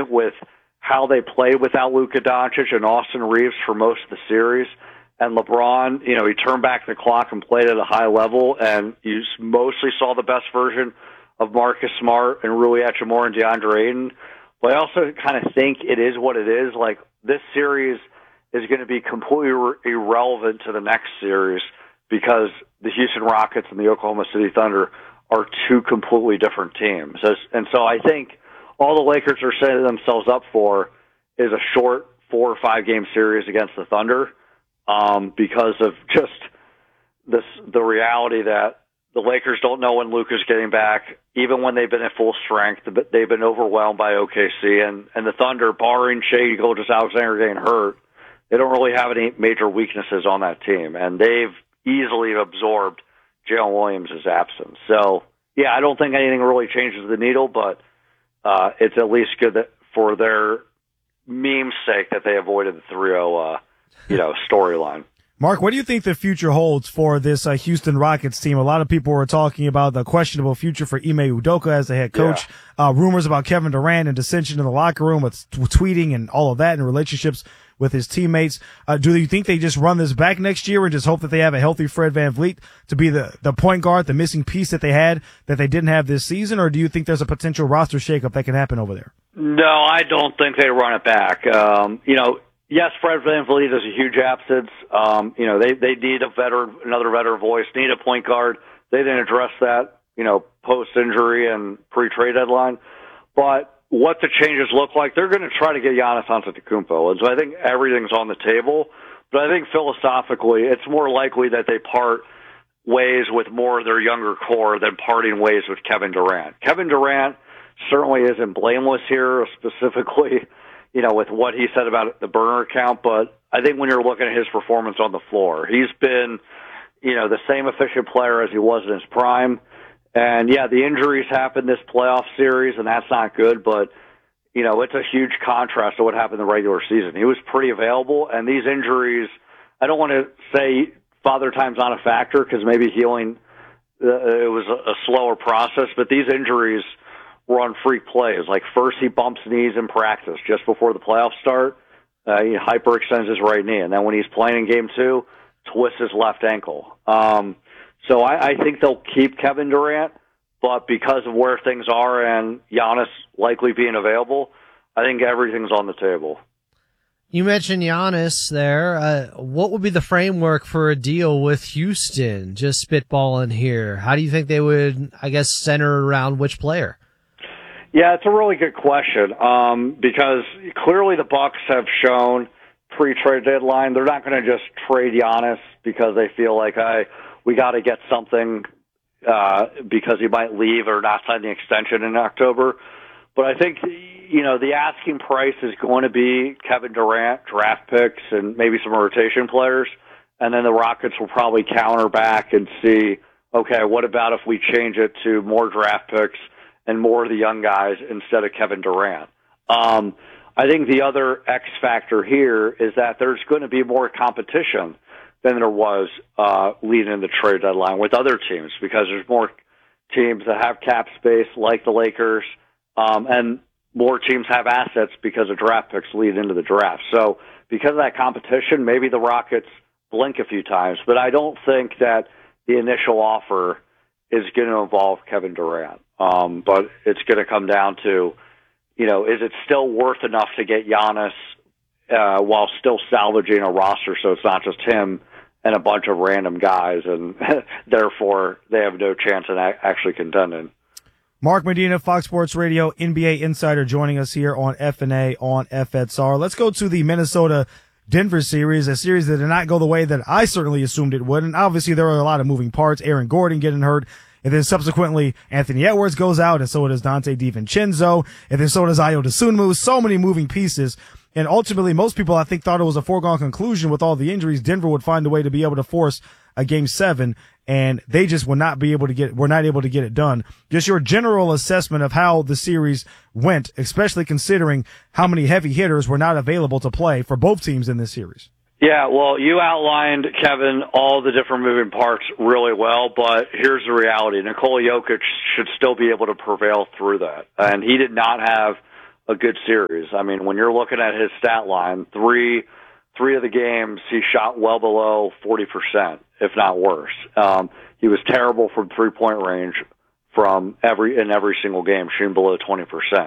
consistent with how they played without Luka Doncic and Austin Reeves for most of the series. And LeBron, he turned back the clock and played at a high level, and you mostly saw the best version of Marcus Smart and Rui Hachimura and DeAndre Ayton. But I also kind of think it is what it is. Like, this series is going to be completely irrelevant to the next series because the Houston Rockets and the Oklahoma City Thunder are two completely different teams. And so I think all the Lakers are setting themselves up for is a short 4 or 5 game series against the Thunder. Because of just the reality that the Lakers don't know when Luka's getting back, even when they've been at full strength. They've been overwhelmed by OKC, and the Thunder, barring Shai Gilgeous-Alexander getting hurt, they don't really have any major weaknesses on that team, and they've easily absorbed Jalen Williams' absence. So, yeah, I don't think anything really changes the needle, but it's at least good that for their meme's sake that they avoided the 3-0 storyline. Mark, what do you think the future holds for this Houston Rockets team? A lot of people were talking about the questionable future for Ime Udoka as the head coach. Yeah. Rumors about Kevin Durant and dissension in the locker room with tweeting and all of that and relationships with his teammates. Do you think they just run this back next year and just hope that they have a healthy Fred VanVleet to be the point guard, the missing piece that they had that they didn't have this season? Or do you think there's a potential roster shakeup that can happen over there? No, I don't think they run it back. Yes, Fred VanVleet is a huge absence. They need another veteran voice, need a point guard. They didn't address that, post-injury and pre-trade deadline. But what the changes look like, they're going to try to get Giannis Antetokounmpo. And so I think everything's on the table. But I think philosophically, it's more likely that they part ways with more of their younger core than parting ways with Kevin Durant. Kevin Durant certainly isn't blameless here, specifically with what he said about the burner account, but I think when you're looking at his performance on the floor, he's been, the same efficient player as he was in his prime. And yeah, the injuries happened this playoff series, and that's not good, but, it's a huge contrast to what happened in the regular season. He was pretty available, and these injuries, I don't want to say father time's not a factor because maybe healing, it was a slower process, but these injuries were on freak plays. Like, first he bumps knees in practice just before the playoffs start. He hyperextends his right knee. And then when he's playing in game 2, twists his left ankle. So I think they'll keep Kevin Durant, but because of where things are and Giannis likely being available, I think everything's on the table. You mentioned Giannis there. What would be the framework for a deal with Houston? Just spitballing here. How do you think they would, center around which player? Yeah, it's a really good question because clearly the Bucks have shown pre-trade deadline they're not going to just trade Giannis because they feel like we got to get something because he might leave or not sign the extension in October. But I think the asking price is going to be Kevin Durant, draft picks, and maybe some rotation players, and then the Rockets will probably counter back and see, okay, what about if we change it to more draft picks and more of the young guys instead of Kevin Durant. I think the other X factor here is that there's going to be more competition than there was leading in the trade deadline with other teams because there's more teams that have cap space like the Lakers, and more teams have assets because of draft picks leading into the draft. So because of that competition, maybe the Rockets blink a few times, but I don't think that the initial offer is going to involve Kevin Durant. But it's going to come down to, is it still worth enough to get Giannis while still salvaging a roster so it's not just him and a bunch of random guys, and therefore they have no chance in actually contending. Mark Medina, Fox Sports Radio, NBA Insider, joining us here on FNA on FSR. Let's go to the Minnesota-Denver series, a series that did not go the way that I certainly assumed it would, and obviously there are a lot of moving parts. Aaron Gordon getting hurt. And then subsequently, Anthony Edwards goes out, and so does Dante DiVincenzo, and then so does Ayo Dosunmu. So many moving pieces. And ultimately, most people, I think, thought it was a foregone conclusion with all the injuries. Denver would find a way to be able to force a Game 7, and they just were not able to get it done. Just your general assessment of how the series went, especially considering how many heavy hitters were not available to play for both teams in this series. Yeah, well, you outlined, Kevin, all the different moving parts really well, but here's the reality. Nikola Jokic should still be able to prevail through that. And he did not have a good series. I mean, when you're looking at his stat line, three of the games he shot well below 40%, if not worse. He was terrible from 3-point range in every single game, shooting below 20%.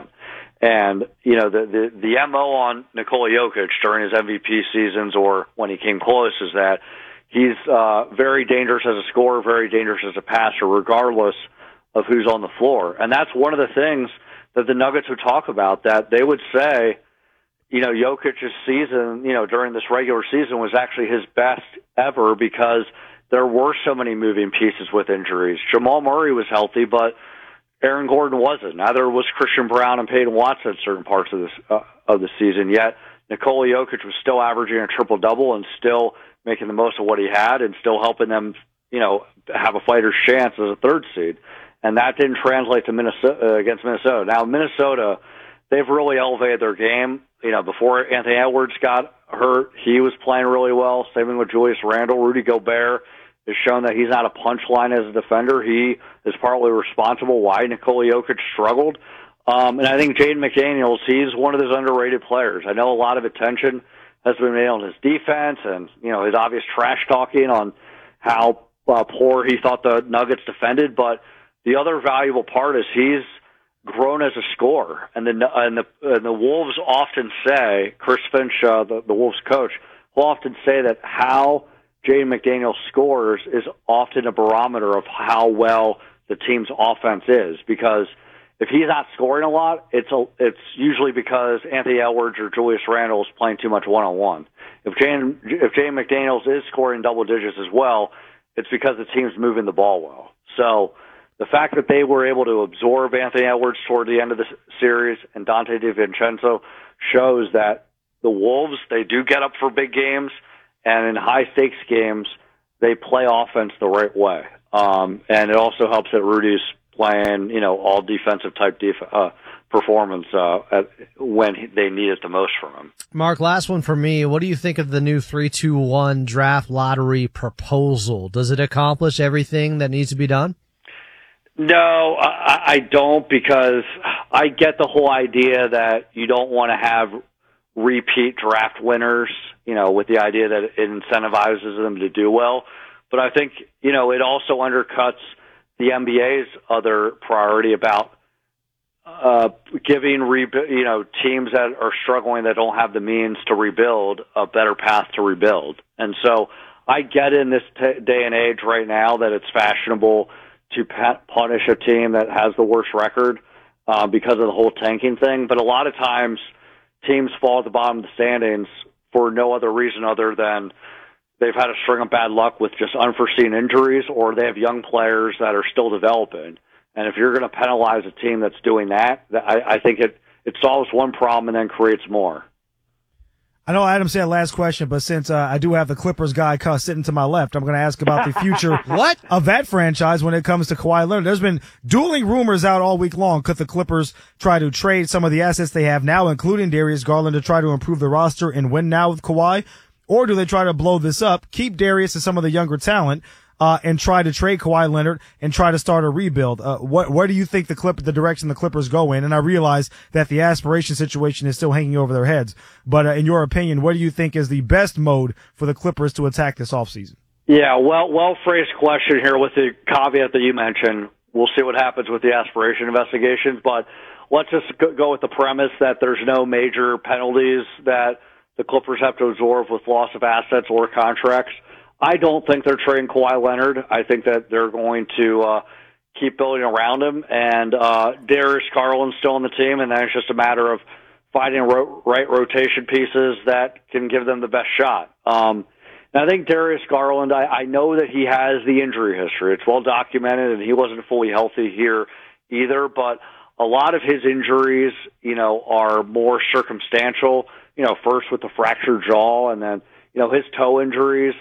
And, you know, the MO on Nikola Jokic during his MVP seasons or when he came close is that he's very dangerous as a scorer, very dangerous as a passer, regardless of who's on the floor. And that's one of the things that the Nuggets would talk about, that they would say, you know, Jokic's season, you know, during this regular season was actually his best ever because there were so many moving pieces with injuries. Jamal Murray was healthy, but Aaron Gordon wasn't. Neither was Christian Brown and Peyton Watson at certain parts of the season. Yet Nikola Jokic was still averaging a triple-double and still making the most of what he had and still helping them, you know, have a fighter's chance as a third seed. And that didn't translate to Minnesota against Minnesota. Now, Minnesota, they've really elevated their game. You know, before Anthony Edwards got hurt, he was playing really well. Same with Julius Randle. Rudy Gobert has shown that he's not a punchline as a defender. He is partly responsible why Nikola Jokic struggled. And I think Jaden McDaniels, he's one of those underrated players. I know a lot of attention has been made on his defense and, you know, his obvious trash talking on how poor he thought the Nuggets defended, but the other valuable part is he's grown as a scorer. And the Wolves often say, Chris Finch, the Wolves coach, will often say that how Jaden McDaniels scores is often a barometer of how well the team's offense is, because if he's not scoring a lot, it's usually because Anthony Edwards or Julius Randle is playing too much one-on-one. If Jaden McDaniels is scoring double digits as well, it's because the team's moving the ball well. So the fact that they were able to absorb Anthony Edwards toward the end of the series and Dante DiVincenzo shows that the Wolves, they do get up for big games, and in high-stakes games, they play offense the right way. And it also helps that Rudy's playing, you know, all defensive type performance when they need it the most from him. Mark, last one for me. What do you think of the new 3-2-1 draft lottery proposal? Does it accomplish everything that needs to be done? No, I don't, because I get the whole idea that you don't want to have repeat draft winners, you know, with the idea that it incentivizes them to do well. But I think, you know, it also undercuts the NBA's other priority about giving teams that are struggling, that don't have the means to rebuild, a better path to rebuild. And so I get in this day and age right now that it's fashionable to punish a team that has the worst record because of the whole tanking thing. But a lot of times teams fall at the bottom of the standings for no other reason other than they've had a string of bad luck with just unforeseen injuries, or they have young players that are still developing. And if you're going to penalize a team that's doing that, I think it solves one problem and then creates more. I know Adam said last question, but since I do have the Clippers guy sitting to my left, I'm going to ask about the future of that franchise when it comes to Kawhi Leonard. There's been dueling rumors out all week long. Could the Clippers try to trade some of the assets they have now, including Darius Garland, to try to improve the roster and win now with Kawhi? Or do they try to blow this up, keep Darius and some of the younger talent, and try to trade Kawhi Leonard and try to start a rebuild? Where do you think the direction the Clippers go in? And I realize that the aspiration situation is still hanging over their heads. But in your opinion, what do you think is the best mode for the Clippers to attack this offseason? Yeah, well-phrased question here with the caveat that you mentioned. We'll see what happens with the aspiration investigations, but let's just go with the premise that there's no major penalties that the Clippers have to absorb with loss of assets or contracts. I don't think they're trading Kawhi Leonard. I think that they're going to keep building around him. And Darius Garland's still on the team, and then it's just a matter of finding right rotation pieces that can give them the best shot. And I think Darius Garland, I know that he has the injury history. It's well documented, and he wasn't fully healthy here either. But a lot of his injuries, you know, are more circumstantial. You know, first with the fractured jaw, and then, you know, his toe injuries.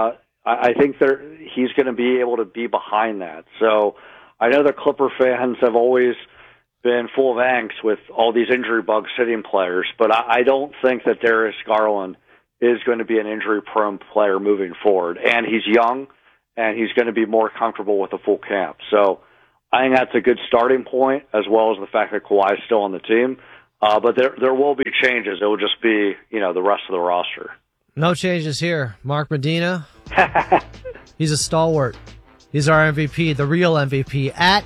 I think he's going to be able to be behind that. So I know the Clipper fans have always been full of angst with all these injury bugs hitting players, but I don't think that Darius Garland is going to be an injury-prone player moving forward. And he's young, and he's going to be more comfortable with a full camp. So I think that's a good starting point, as well as the fact that Kawhi is still on the team. But there will be changes. It will just be, the rest of the roster. No changes here. Mark Medina, he's a stalwart. He's our MVP, the real MVP, at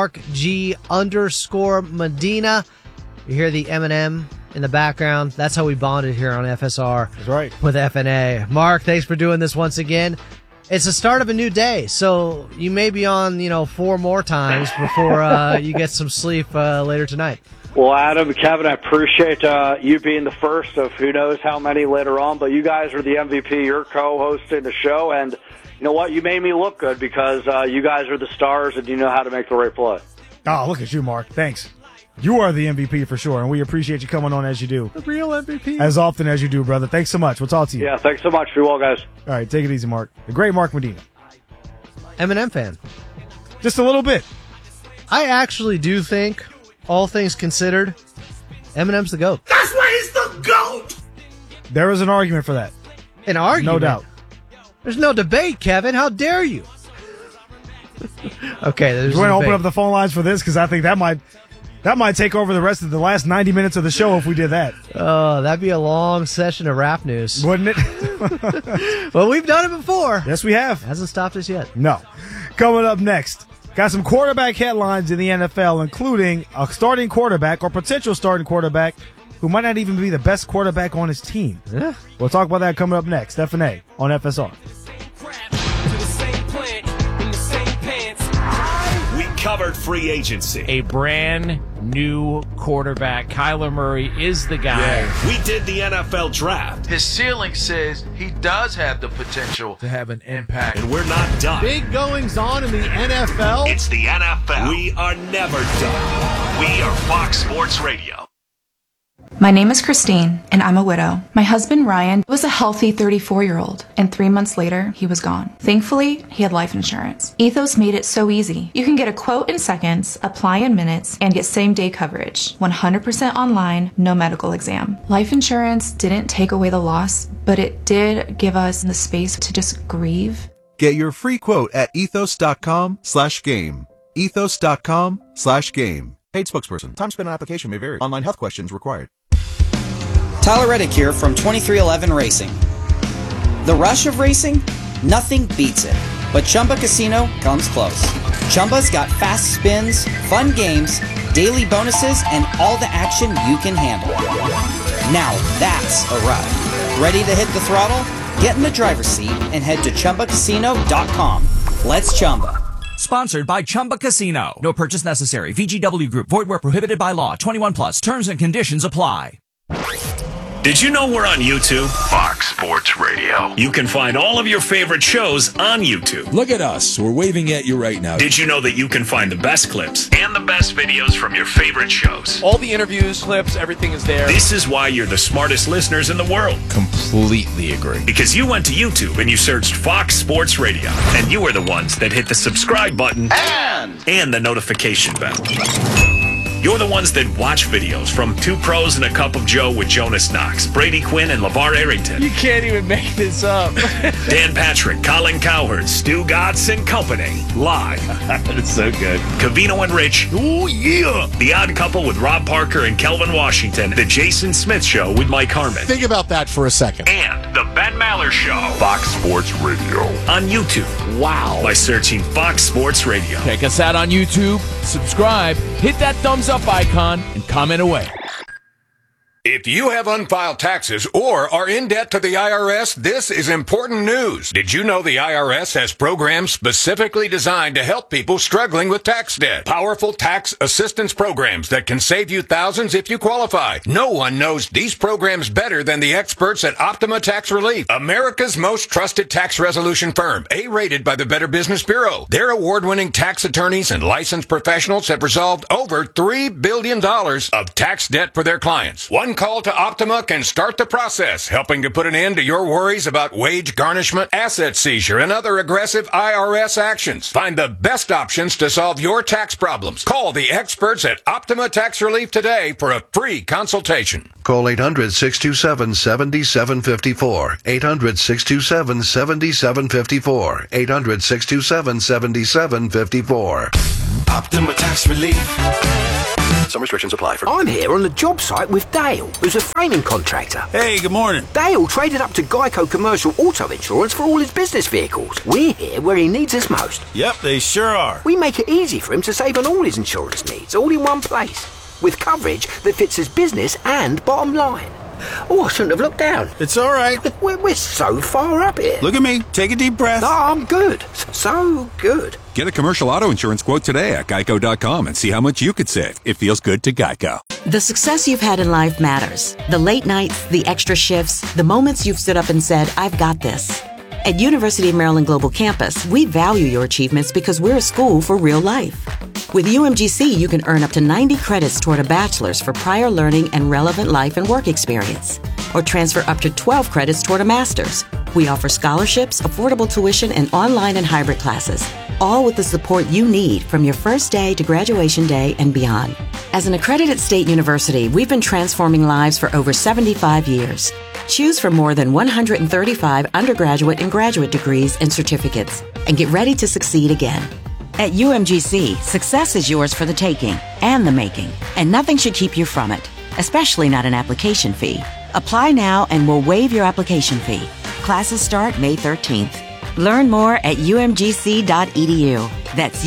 @MarkG_Medina. You hear the Eminem in the background. That's how we bonded here on FSR. That's right. With FNA. Mark, thanks for doing this once again. It's the start of a new day, so you may be on, 4 more times before you get some sleep later tonight. Well, Adam, Kevin, I appreciate you being the first of who knows how many later on, but you guys are the MVP. You're co-hosting the show, and you know what? You made me look good because you guys are the stars and you know how to make the right play. Oh, look at you, Mark. Thanks. You are the MVP for sure, and we appreciate you coming on as you do. The real MVP. As often as you do, brother. Thanks so much. We'll talk to you. Yeah, thanks so much. Be well, guys. All right, take it easy, Mark. The great Mark Medina. Eminem fan. Just a little bit. I actually do think, all things considered, Eminem's the GOAT. That's why he's the GOAT! There is an argument for that. An argument? No doubt. There's no debate, Kevin. How dare you? Okay, there's You want to open up the phone lines for this? Because I think that might take over the rest of the last 90 minutes of the show if we did that. Oh, that'd be a long session of rap news. Wouldn't it? Well, we've done it before. Yes, we have. Hasn't stopped us yet. No. Coming up next, got some quarterback headlines in the NFL, including a starting quarterback or potential starting quarterback who might not even be the best quarterback on his team. Yeah. We'll talk about that coming up next. FNA on FSR. We covered free agency. A brand new quarterback. Kyler Murray is the guy. We did the NFL draft. His ceiling says he does have the potential to have an impact. And we're not done. Big goings on in the NFL. It's the NFL. We are never done. We are Fox Sports Radio. My name is Christine, and I'm a widow. My husband, Ryan, was a healthy 34-year-old, and 3 months later, he was gone. Thankfully, he had life insurance. Ethos made it so easy. You can get a quote in seconds, apply in minutes, and get same-day coverage. 100% online, no medical exam. Life insurance didn't take away the loss, but it did give us the space to just grieve. Get your free quote at ethos.com/game. Ethos.com/game. Paid spokesperson. Time spent on application may vary. Online health questions required. Tyler Reddick here from 2311 Racing. The rush of racing? Nothing beats it. But Chumba Casino comes close. Chumba's got fast spins, fun games, daily bonuses, and all the action you can handle. Now that's a ride. Ready to hit the throttle? Get in the driver's seat and head to ChumbaCasino.com. Let's Chumba. Sponsored by Chumba Casino. No purchase necessary. VGW Group. Void where prohibited by law. 21 plus. Terms and conditions apply. Did you know we're on YouTube? Fox Sports Radio. You can find all of your favorite shows on YouTube. Look at us. We're waving at you right now. Did you know that you can find the best clips and the best videos from your favorite shows? All the interviews, clips, everything is there. This is why you're the smartest listeners in the world. Completely agree. Because you went to YouTube and you searched Fox Sports Radio. And you are the ones that hit the subscribe button and the notification bell. You're the ones that watch videos from Two Pros and a Cup of Joe with Jonas Knox, Brady Quinn, and LeVar Arrington. You can't even make this up. Dan Patrick, Colin Cowherd, Stu Gatz and Company. Live. That's so good. Covino and Rich. Oh, yeah. The Odd Couple with Rob Parker and Kelvin Washington. The Jason Smith Show with Mike Harmon. Think about that for a second. And The Ben Maller Show. Fox Sports Radio. On YouTube. Wow. By searching Fox Sports Radio. Check us out on YouTube. Subscribe. Hit that thumbs up icon and comment away. If you have unfiled taxes or are in debt to the IRS, this is important news. Did you know the IRS has programs specifically designed to help people struggling with tax debt? Powerful tax assistance programs that can save you thousands if you qualify. No one knows these programs better than the experts at Optima Tax Relief, America's most trusted tax resolution firm, A-rated by the Better Business Bureau. Their award-winning tax attorneys and licensed professionals have resolved over $3 billion of tax debt for their clients. One call to Optima can start the process, helping to put an end to your worries about wage garnishment, asset seizure, and other aggressive IRS actions. Find the best options to solve your tax problems. Call the experts at Optima Tax Relief today for a free consultation. Call 800-627-7754. 800-627-7754. 800-627-7754. Optima Tax Relief. Some restrictions apply. I'm here on the job site with Dale, who's a framing contractor. Hey, good morning. Dale traded up to Geico Commercial Auto Insurance for all his business vehicles. We're here where he needs us most. Yep, they sure are. We make it easy for him to save on all his insurance needs, all in one place, with coverage that fits his business and bottom line. Oh, I shouldn't have looked down. It's all right. We're so far up here. Look at me. Take a deep breath. No, I'm good. So good. Get a commercial auto insurance quote today at geico.com and see how much you could save. It feels good to Geico. The success you've had in life matters. The late nights, the extra shifts, the moments you've stood up and said, I've got this. At University of Maryland Global Campus, we value your achievements because we're a school for real life. With UMGC, you can earn up to 90 credits toward a bachelor's for prior learning and relevant life and work experience, or transfer up to 12 credits toward a master's. We offer scholarships, affordable tuition, and online and hybrid classes, all with the support you need from your first day to graduation day and beyond. As an accredited state university, we've been transforming lives for over 75 years. Choose from more than 135 undergraduate and graduate degrees and certificates, and get ready to succeed again. At UMGC, success is yours for the taking and the making, and nothing should keep you from it, especially not an application fee. Apply now and we'll waive your application fee. Classes start May 13th. Learn more at umgc.edu. That's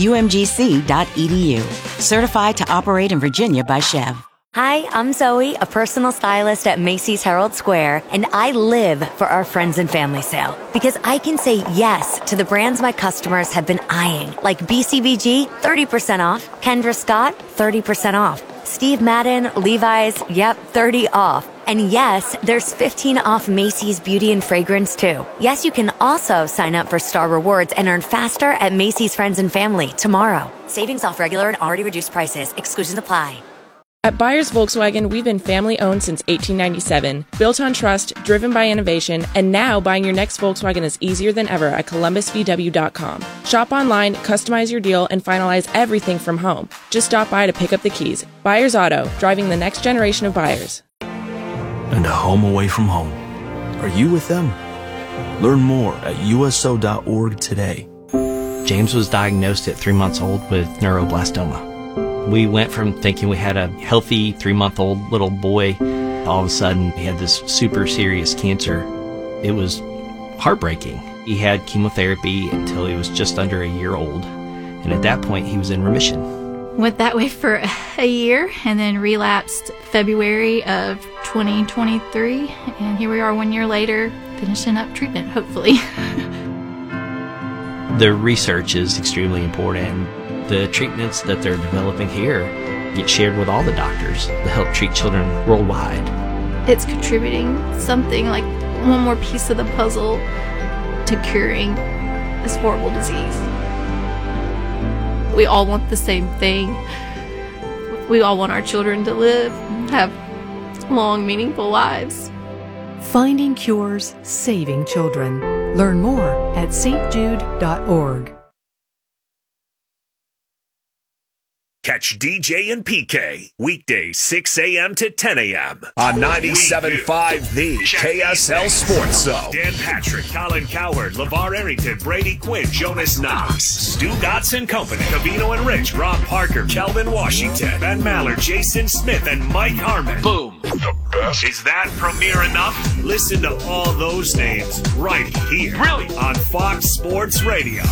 umgc.edu. Certified to operate in Virginia by Chev. Hi, I'm Zoe, a personal stylist at Macy's Herald Square, and I live for our friends and family sale because I can say yes to the brands my customers have been eyeing, like BCBG, 30% off, Kendra Scott, 30% off, Steve Madden, Levi's, yep, 30 off. And yes, there's 15 off Macy's Beauty and Fragrance too. Yes, you can also sign up for Star Rewards and earn faster at Macy's Friends and Family tomorrow. Savings off regular and already reduced prices. Exclusions apply. At Byers Volkswagen, we've been family-owned since 1897, built on trust, driven by innovation, and now buying your next Volkswagen is easier than ever at ColumbusVW.com. Shop online, customize your deal, and finalize everything from home. Just stop by to pick up the keys. Byers Auto, driving the next generation of buyers. And a home away from home. Are you with them? Learn more at USO.org today. James was diagnosed at 3 months old with neuroblastoma. We went from thinking we had a healthy 3-month-old little boy, all of a sudden he had this super serious cancer. It was heartbreaking. He had chemotherapy until he was just under a year old, and at that point he was in remission. Went that way for a year and then relapsed February of 2023, and here we are 1 year later finishing up treatment, hopefully. The research is extremely important. The treatments that they're developing here get shared with all the doctors to help treat children worldwide. It's contributing something like one more piece of the puzzle to curing this horrible disease. We all want the same thing. We all want our children to live, have long, meaningful lives. Finding cures, saving children. Learn more at stjude.org. Catch DJ and PK weekdays 6 a.m. to 10 a.m. on 97.5 The KSL Sports Zone. Dan Patrick, Colin Cowherd, LeVar Arrington, Brady Quinn, Jonas Knox, Stu Gotts and Company, Cavino and Rich, Rob Parker, Kelvin Washington, Ben Maller, Jason Smith, and Mike Harmon. Boom. The best. Is that premiere enough? Listen to all those names right here. Really? On Fox Sports Radio.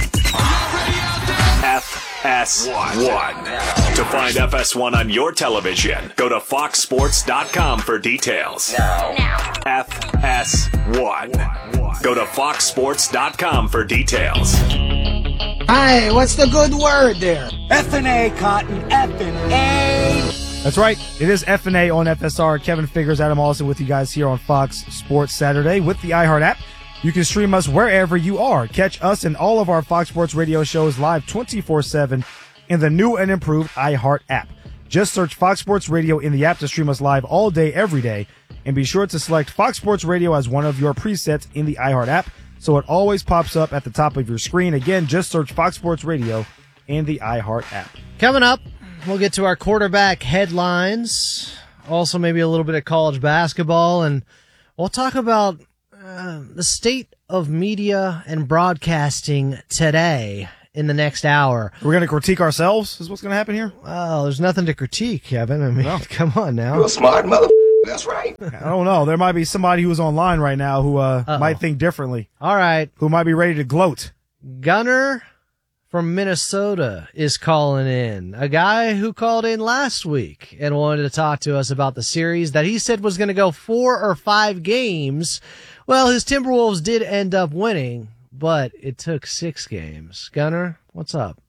FS1. To find FS1 on your television, go to foxsports.com for details. FS1. Go to foxsports.com for details. Hey, what's the good word there? F&A, Cotton. F&A. That's right. It is F&A on FSR. Kevin Figures, Adam Allison with you guys here on Fox Sports Saturday with the iHeart app. You can stream us wherever you are. Catch us and all of our Fox Sports Radio shows live 24/7 in the new and improved iHeart app. Just search Fox Sports Radio in the app to stream us live all day, every day. And be sure to select Fox Sports Radio as one of your presets in the iHeart app so it always pops up at the top of your screen. Again, just search Fox Sports Radio in the iHeart app. Coming up, we'll get to our quarterback headlines. Also, maybe a little bit of college basketball. And we'll talk about the state of media and broadcasting today in the next hour. We're going to critique ourselves is what's going to happen here? Well, there's nothing to critique, Kevin. I mean, come on now. You're a smart mother. That's right. I don't know. There might be somebody who's online right now who might think differently. All right. Who might be ready to gloat. Gunner from Minnesota is calling in. A guy who called in last week and wanted to talk to us about the series that he said was going to go 4 or 5 games. Well, his Timberwolves did end up winning, but it took 6 games. Gunner, what's up?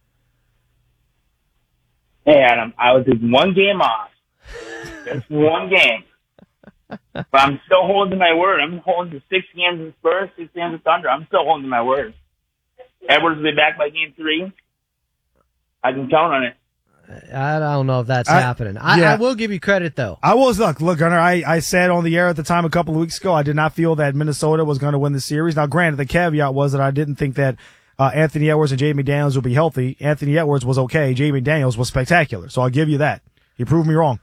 Hey, Adam. I was just 1 game off. Just 1 game. But I'm still holding my word. I'm holding to 6 games of Spurs, 6 games of Thunder. I'm still holding my word. Edwards will be back by game 3. I can count on it. I don't know if that's happening. I will give you credit, though. I was, look, Gunnar, I said on the air at the time a couple of weeks ago, I did not feel that Minnesota was going to win the series. Now, granted, the caveat was that I didn't think that Anthony Edwards and Jamie Daniels would be healthy. Anthony Edwards was okay. Jamie Daniels was spectacular. So I'll give you that. He proved me wrong.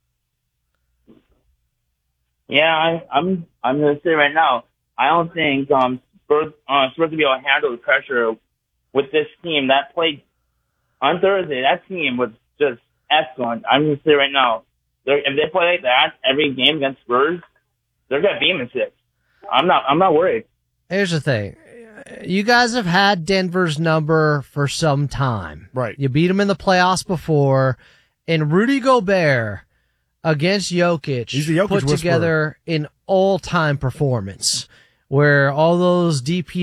Yeah, I'm going to say right now, I don't think Spurs will be able to handle the pressure with this team that played on Thursday. That team was just excellent. I'm going to say right now, if they play like that every game against Spurs, they're going to beat them in 6. I'm not worried. Here's the thing. You guys have had Denver's number for some time. Right. You beat them in the playoffs before, and Rudy Gobert against Jokic, put together an all-time performance where all those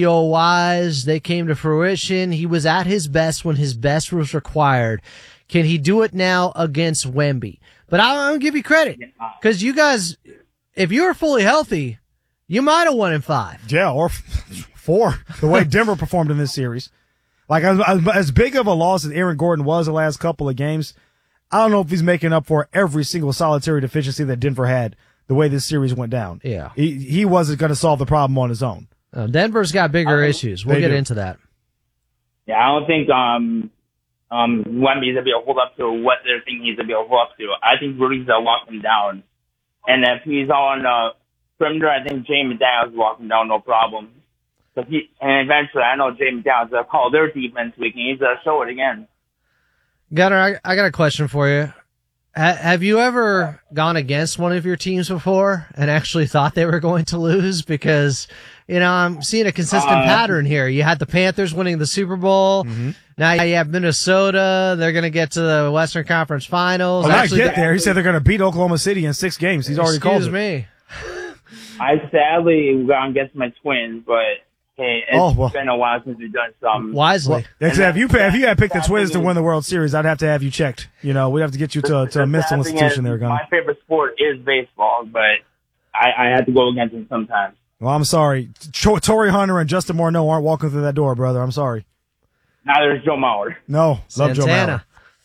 DPOYs, they came to fruition. He was at his best when his best was required. Can he do it now against Wemby? But I'll give you credit because you guys, if you were fully healthy, you might have won in 5. Yeah, or 4, the way Denver performed in this series. Like, as big of a loss as Aaron Gordon was the last couple of games, I don't know if he's making up for every single solitary deficiency that Denver had the way this series went down. Yeah. He wasn't going to solve the problem on his own. Denver's got bigger issues. We'll get into that. Yeah, I don't think Wemby's going to be able to hold up to what they're thinking he's going to be able to hold up to. I think Rudy's going to lock him down. And if he's on the perimeter, I think Jamie Daniels will lock him down, no problem. And eventually, I know Jamie Daniels will call their defense weak, and he's going to show it again. Gunnar, I got a question for you. Have you ever gone against one of your teams before and actually thought they were going to lose? Because, I'm seeing a consistent pattern here. You had the Panthers winning the Super Bowl. Mm-hmm. Now you have Minnesota. They're going to get to the Western Conference Finals. Well, actually, get there. He said they're going to beat Oklahoma City in 6 games. He's already called it. Excuse me. I sadly gone against my Twins, but hey, it's been a while since we've done something. Wisely. If you had picked the Twins to win the World Series, I'd have to have you checked. We'd have to get you to a mental institution there, Gunnar. My favorite sport is baseball, but I had to go against it sometimes. Well, I'm sorry. Torrey Hunter and Justin Morneau aren't walking through that door, brother. I'm sorry. Neither is Joe Mauer. No, love Joe Mauer.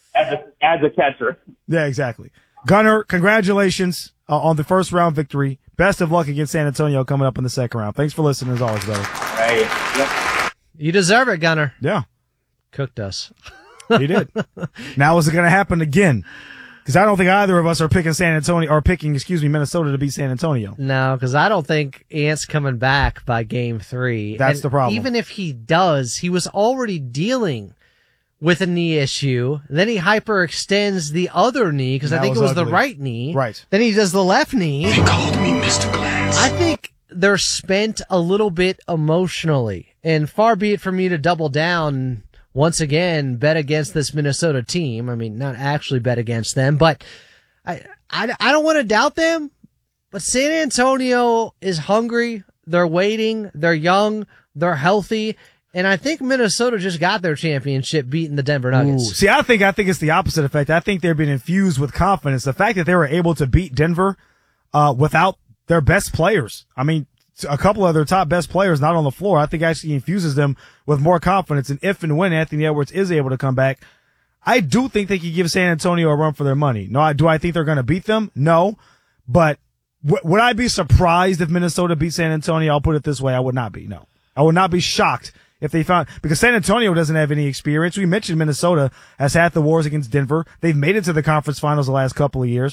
As a catcher. Yeah, exactly. Gunnar, congratulations on the first round victory. Best of luck against San Antonio coming up in the second round. Thanks for listening as always, brother. Right. Yep. You deserve it, Gunnar. Yeah. Cooked us. He did. Now is it going to happen again? Because I don't think either of us are picking Minnesota to beat San Antonio. No, because I don't think Ant's coming back by game 3. That's the problem. Even if he does, he was already dealing with a knee issue. Then he hyperextends the other knee because I think it was ugly. The right knee. Right. Then he does the left knee. They called me Mr. Glance. I think they're spent a little bit emotionally. And far be it from me to double down once again, bet against this Minnesota team. I mean, not actually bet against them, but I don't want to doubt them. But San Antonio is hungry. They're waiting. They're young. They're healthy. And I think Minnesota just got their championship beating the Denver Nuggets. Ooh. See, I think it's the opposite effect. I think they've been infused with confidence. The fact that they were able to beat Denver without their best players. I mean, a couple of their top best players not on the floor, I think actually infuses them with more confidence. And if and when Anthony Edwards is able to come back, I do think they could give San Antonio a run for their money. No, do I think they're going to beat them? No. But would I be surprised if Minnesota beat San Antonio? I'll put it this way. I would not be. No. I would not be shocked if they found, because San Antonio doesn't have any experience. We mentioned Minnesota has had the wars against Denver. They've made it to the conference finals the last couple of years.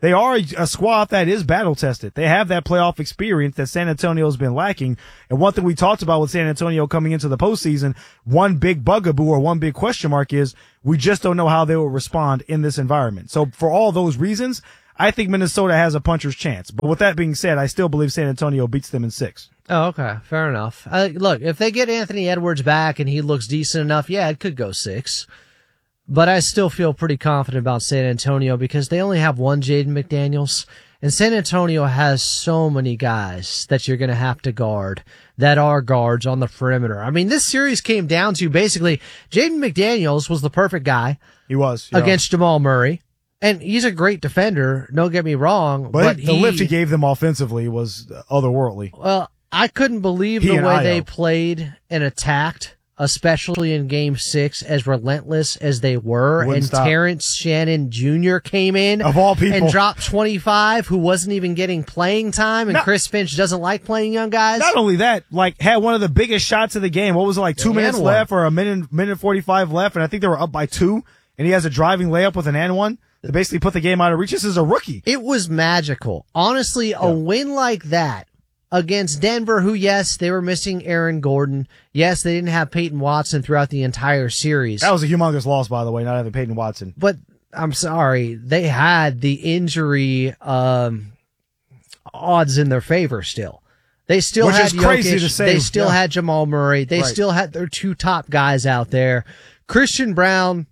They are a squad that is battle tested. They have that playoff experience that San Antonio has been lacking. And one thing we talked about with San Antonio coming into the postseason, one big bugaboo or one big question mark is we just don't know how they will respond in this environment. So for all those reasons, I think Minnesota has a puncher's chance. But with that being said, I still believe San Antonio beats them in 6. Oh, okay. Fair enough. Look, if they get Anthony Edwards back and he looks decent enough, yeah, it could go 6. But I still feel pretty confident about San Antonio because they only have one Jaden McDaniels. And San Antonio has so many guys that you're going to have to guard that are guards on the perimeter. I mean, this series came down to basically Jaden McDaniels was the perfect guy. He was. Against Jamal Murray. And he's a great defender, don't get me wrong. But the lift he gave them offensively was otherworldly. Well, I couldn't believe the way they played and attacked, especially in Game 6, as relentless as they were. And Terrence Shannon Jr. came in of all people and dropped 25, who wasn't even getting playing time. And Chris Finch doesn't like playing young guys. Not only that, had one of the biggest shots of the game. What was it, 2 minutes left or a minute 45 left? And I think they were up by 2. And he has a driving layup with an and one to basically put the game out of reach. This is a rookie. It was magical. Honestly, a win like that against Denver, who, yes, they were missing Aaron Gordon. Yes, they didn't have Peyton Watson throughout the entire series. That was a humongous loss, by the way, not having Peyton Watson. But I'm sorry, they had the injury odds in their favor still. They still Which had is crazy Jokic. to say. They still had Jamal Murray. They still had their 2 top guys out there. Christian Brown,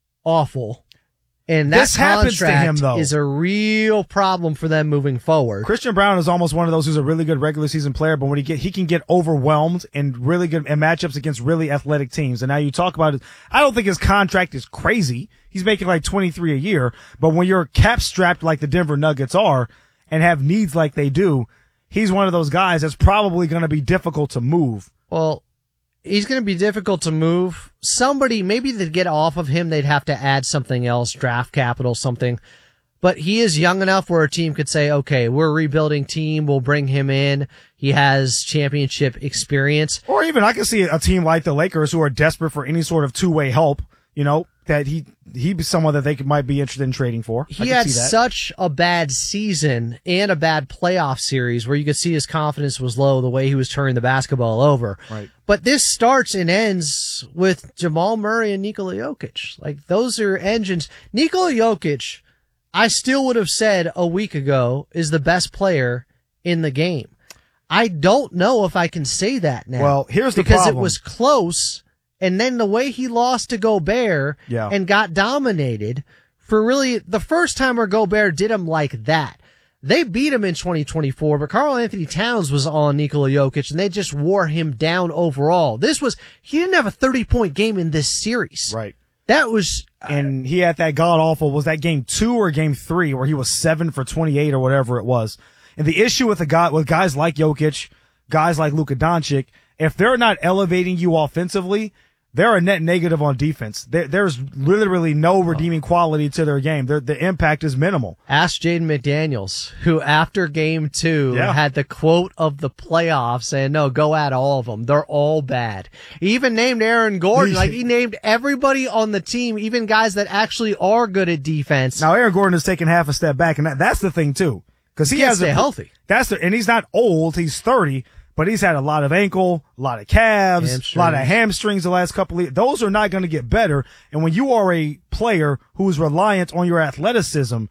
awful. And that contract is a real problem for them moving forward. Christian Brown is almost one of those who's a really good regular season player, but when he can get overwhelmed in really good in matchups against really athletic teams. And now you talk about it. I don't think his contract is crazy. He's making like 23 a year, but when you're cap strapped like the Denver Nuggets are and have needs like they do, he's one of those guys that's probably going to be difficult to move. Well, he's going to be difficult to move. Somebody, maybe to get off of him, they'd have to add something else, draft capital, something. But he is young enough where a team could say, okay, we're a rebuilding team. We'll bring him in. He has championship experience. Or even I can see a team like the Lakers who are desperate for any sort of two-way help, that he'd be someone that they might be interested in trading for. He had such a bad season and a bad playoff series where you could see his confidence was low the way he was turning the basketball over. Right. But this starts and ends with Jamal Murray and Nikola Jokic. Those are engines. Nikola Jokic, I still would have said a week ago, is the best player in the game. I don't know if I can say that now. Well, here's the problem. Because it was close. And then the way he lost to Gobert and got dominated for really the first time where Gobert did him like that. They beat him in 2024, but Karl Anthony Towns was on Nikola Jokic and they just wore him down overall. He didn't have a 30-point game in this series. Right. That was, and he had that god awful, was that game 2 or game 3 where he was 7 for 28 or whatever it was. And the issue with guys like Jokic, guys like Luka Doncic, if they're not elevating you offensively, they're a net negative on defense. There's literally no redeeming quality to their game. The impact is minimal. Ask Jaden McDaniels, who after game 2 had the quote of the playoffs saying, no, go at all of them. They're all bad. He even named Aaron Gordon. He named everybody on the team, even guys that actually are good at defense. Now, Aaron Gordon has taken half a step back, and that's the thing, too. Because he has to stay healthy. And he's not old. He's 30. But he's had a lot of ankle, a lot of calves, a lot of hamstrings the last couple of years. Those are not going to get better. And when you are a player who is reliant on your athleticism,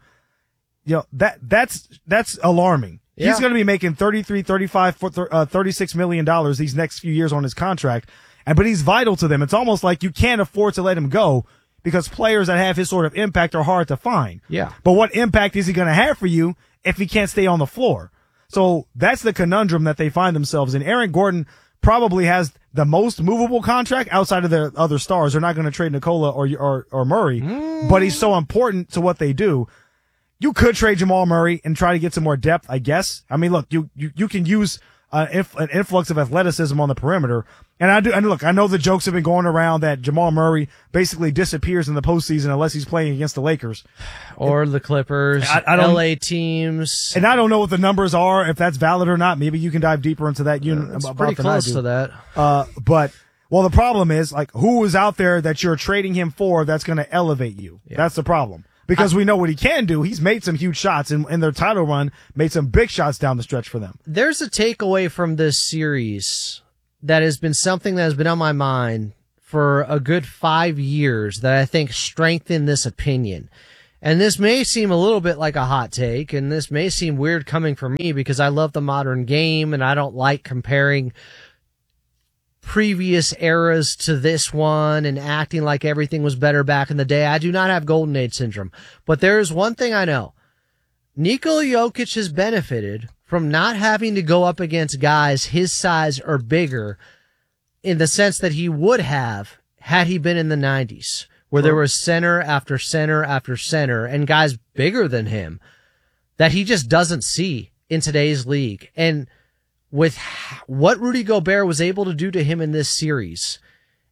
that's alarming. Yeah. He's going to be making $33, $35, $36 million these next few years on his contract. But he's vital to them. It's almost like you can't afford to let him go because players that have his sort of impact are hard to find. Yeah. But what impact is he going to have for you if he can't stay on the floor? So that's the conundrum that they find themselves in. Aaron Gordon probably has the most movable contract outside of the other stars. They're not going to trade Nikola or Murray, but he's so important to what they do. You could trade Jamal Murray and try to get some more depth, I guess. I mean, look, you can use an influx of athleticism on the perimeter. And look, I know the jokes have been going around that Jamal Murray basically disappears in the postseason unless he's playing against the Lakers. Or the Clippers, LA teams. And I don't know what the numbers are, if that's valid or not. Maybe you can dive deeper into that. It's pretty close to that. But the problem is, who is out there that you're trading him for that's going to elevate you? Yeah. That's the problem. because we know what he can do. He's made some huge shots in their title run, made some big shots down the stretch for them. There's a takeaway from this series that has been something that has been on my mind for a good 5 years that I think strengthened this opinion. And this may seem a little bit like a hot take, and this may seem weird coming from me because I love the modern game and I don't like comparing previous eras to this one and acting like everything was better back in the day. I do not have Golden Age syndrome. But there is one thing I know. Nikola Jokic has benefited from not having to go up against guys his size or bigger in the sense that he would have had he been in the 90s, where there was center after center after center and guys bigger than him that he just doesn't see in today's league. And with what Rudy Gobert was able to do to him in this series,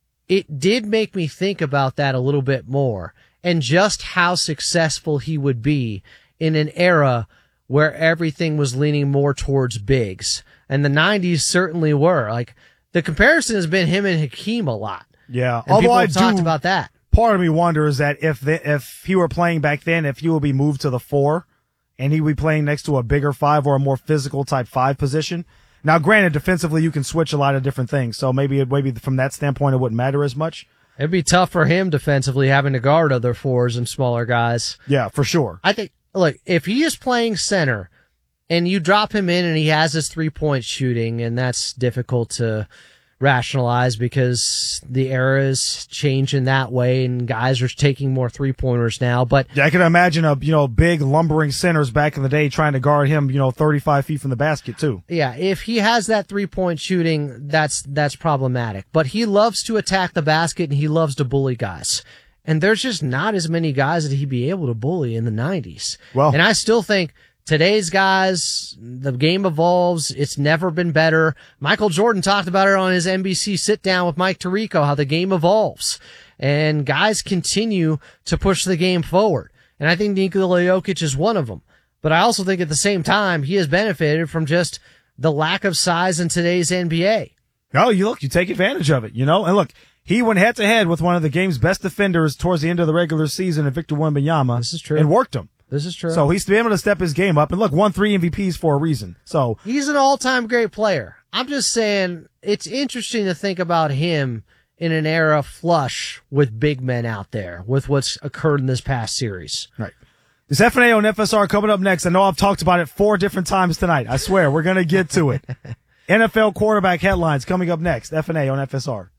it did make me think about that a little bit more and just how successful he would be in an era where everything was leaning more towards bigs. And the 90s certainly were. Like, the comparison has been him and Hakeem a lot. Yeah. And although I talked about that. Part of me wonders that if he were playing back then, if he would be moved to the 4 and he would be playing next to a bigger 5 or a more physical type 5 position. Now, granted, defensively, you can switch a lot of different things. So maybe from that standpoint, it wouldn't matter as much. It'd be tough for him defensively having to guard other 4s and smaller guys. Yeah, for sure. I think, look, if he is playing center and you drop him in and he has his 3-point shooting, and that's difficult to rationalize because the era is changing that way and guys are taking more 3-pointers now. But yeah, I can imagine big lumbering centers back in the day trying to guard him, 35 feet from the basket too. Yeah, if he has that 3-point shooting, that's problematic. But he loves to attack the basket and he loves to bully guys. And there's just not as many guys that he'd be able to bully in the 90s. Well, and I still think today's guys, the game evolves. It's never been better. Michael Jordan talked about it on his NBC sit down with Mike Tirico, how the game evolves and guys continue to push the game forward. And I think Nikola Jokic is one of them. But I also think at the same time, he has benefited from just the lack of size in today's NBA. No, you take advantage of it, and look, he went head to head with one of the game's best defenders towards the end of the regular season in Victor Wembanyama. This is true. And worked him. This is true. So he's been able to step his game up and look, won 3 MVPs for a reason. So he's an all-time great player. I'm just saying it's interesting to think about him in an era flush with big men out there with what's occurred in this past series. Right. This FNA on FSR coming up next. I know I've talked about it 4 different times tonight. I swear we're going to get to it. NFL quarterback headlines coming up next. FNA on FSR.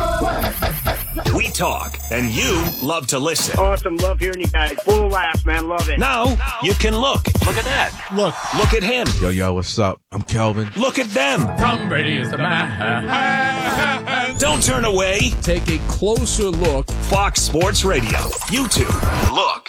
We talk, and you love to listen. Awesome. Love hearing you guys. Full laughs, man. Love it. Now you can look. Look at that. Look at him. Yo, what's up? I'm Kelvin. Look at them. Tom Brady is the man. Don't turn away. Take a closer look. Fox Sports Radio. YouTube. Look.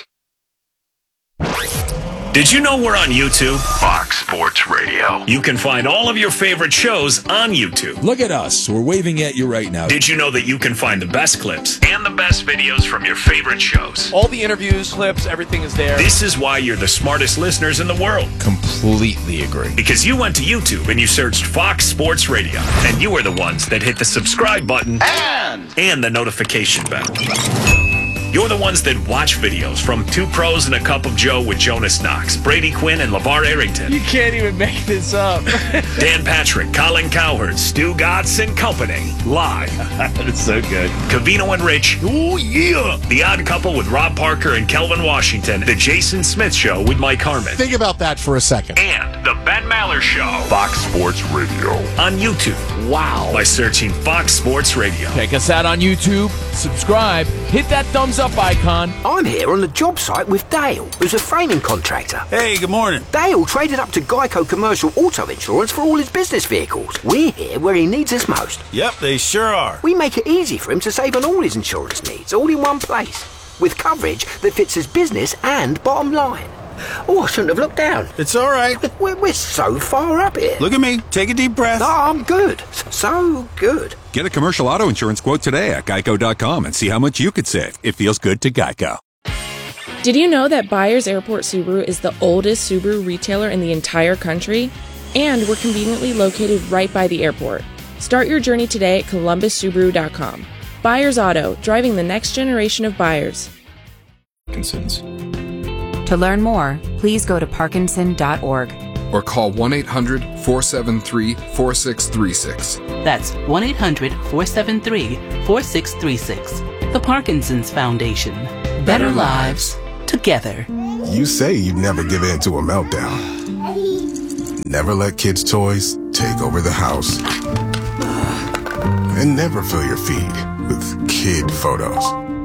Did you know we're on YouTube? Fox Sports Radio. You can find all of your favorite shows on YouTube. Look at us. We're waving at you right now. Did you know that you can find the best clips and the best videos from your favorite shows? All the interviews, clips, everything is there. This is why you're the smartest listeners in the world. Completely agree. Because you went to YouTube and you searched Fox Sports Radio. And you are the ones that hit the subscribe button and the notification bell. You're the ones that watch videos from Two Pros and a Cup of Joe with Jonas Knox, Brady Quinn, and LeVar Arrington. You can't even make this up. Dan Patrick, Colin Cowherd, Stu Gatz and Company. Live. That's so good. Covino and Rich. Oh, yeah. The Odd Couple with Rob Parker and Kelvin Washington. The Jason Smith Show with Mike Harmon. Think about that for a second. And The Ben Maller Show. Fox Sports Radio. On YouTube. Wow. By searching Fox Sports Radio. Check us out on YouTube. Subscribe. Hit that thumbs up icon. I'm here on the job site with Dale, who's a framing contractor. Hey, good morning. Dale traded up to Geico Commercial Auto Insurance for all his business vehicles. We're here where he needs us most. Yep, they sure are. We make it easy for him to save on all his insurance needs, all in one place, with coverage that fits his business and bottom line. Oh, I shouldn't have looked down. It's all right. We're so far up here. Look at me. Take a deep breath. No, I'm good. So good. Get a commercial auto insurance quote today at geico.com and see how much you could save. It feels good to Geico. Did you know that Byers Airport Subaru is the oldest Subaru retailer in the entire country? And we're conveniently located right by the airport. Start your journey today at columbussubaru.com. Byers Auto, driving the next generation of buyers. Parkinson's. To learn more, please go to parkinson.org. Or call 1-800-473-4636. That's 1-800-473-4636. The Parkinson's Foundation. Better lives together. You say you'd never give in to a meltdown. Never let kids' toys take over the house. And never fill your feed with kid photos.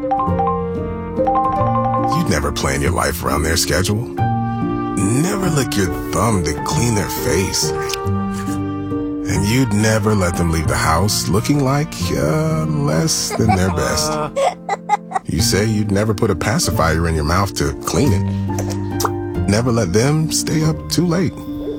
You'd never plan your life around their schedule. Never lick your thumb to clean their face. And you'd never let them leave the house looking like less than their best. You say you'd never put a pacifier in your mouth to clean it. Never let them stay up too late.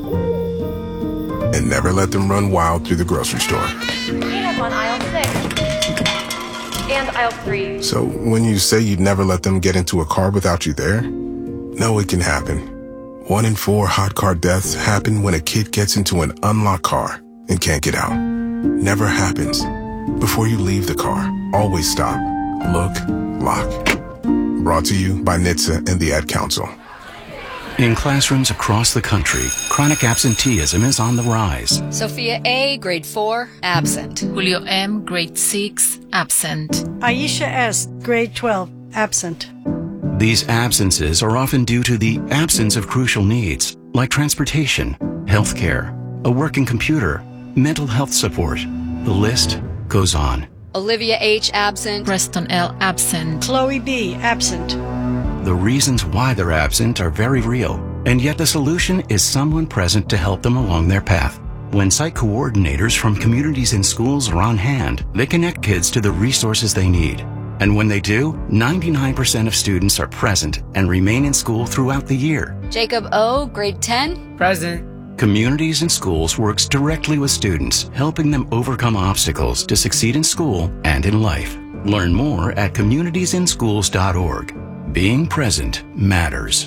And never let them run wild through the grocery store. Peanuts on aisle 6. And aisle 3. So when you say you'd never let them get into a car without you there, no, it can happen. 1 in 4 hot car deaths happen when a kid gets into an unlocked car and can't get out. Never happens. Before you leave the car, always stop, look, lock. Brought to you by NHTSA and the Ad Council. In classrooms across the country, chronic absenteeism is on the rise. Sophia A., grade 4, absent. Julio M., grade 6, absent. Aisha S., grade 12, absent. These absences are often due to the absence of crucial needs, like transportation, healthcare, a working computer, mental health support. The list goes on. Olivia H., absent. Preston L., absent. Chloe B., absent. The reasons why they're absent are very real, and yet the solution is someone present to help them along their path. When site coordinators from communities and schools are on hand, they connect kids to the resources they need. And when they do, 99% of students are present and remain in school throughout the year. Jacob O., grade 10. Present. Communities and Schools works directly with students, helping them overcome obstacles to succeed in school and in life. Learn more at communitiesinschools.org. Being present matters.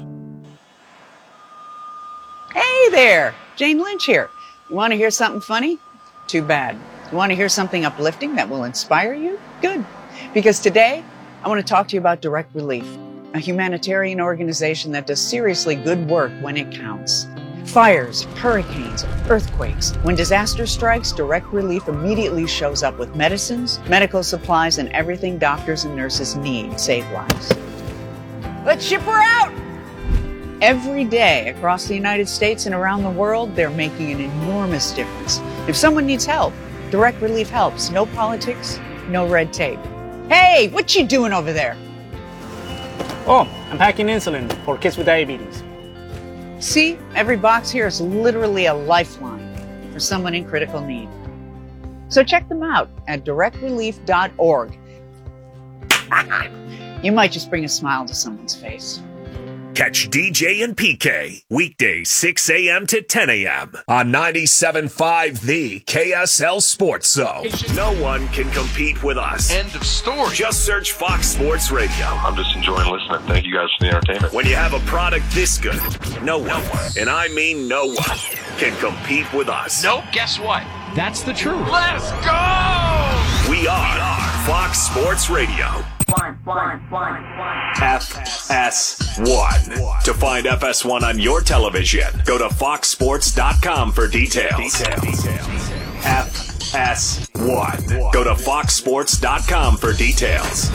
Hey there, Jane Lynch here. You want to hear something funny? Too bad. You want to hear something uplifting that will inspire you? Good. Because today, I want to talk to you about Direct Relief, a humanitarian organization that does seriously good work when it counts. Fires, hurricanes, earthquakes. When disaster strikes, Direct Relief immediately shows up with medicines, medical supplies, and everything doctors and nurses need to save lives. Let's ship her out! Every day across the United States and around the world, they're making an enormous difference. If someone needs help, Direct Relief helps. No politics, no red tape. Hey, what you doing over there? Oh, I'm packing insulin for kids with diabetes. See, every box here is literally a lifeline for someone in critical need. So check them out at directrelief.org. You might just bring a smile to someone's face. Catch DJ and PK weekdays 6 a.m. to 10 a.m. on 97.5 The KSL Sports Zone. No one can compete with us. End of story. Just search Fox Sports Radio. I'm just enjoying listening. Thank you guys for the entertainment. When you have a product this good, no one, and I mean no one, can compete with us. Nope, guess what? That's the truth. Let's go! We are Fox Sports Radio. FS1. To find FS1 on your television, go to foxsports.com for details. FS1. Go to foxsports.com for details.